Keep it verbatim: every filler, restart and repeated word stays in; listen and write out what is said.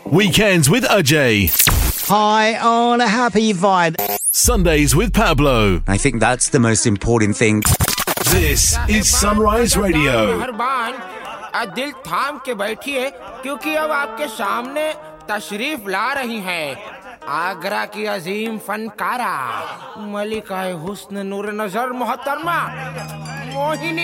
Weekends with Ajay. Hi on a happy vibe. Sundays with Pablo. I think that's the most important thing. This is Sunrise Radio. मेहरबान आज दिल थाम के बैठिए क्योंकि अब आपके सामने तशरीफ ला रही हैं आगरा की अजीम फनकारा मलिका हुस्न नूर नजर मोहतरमा मोहिनी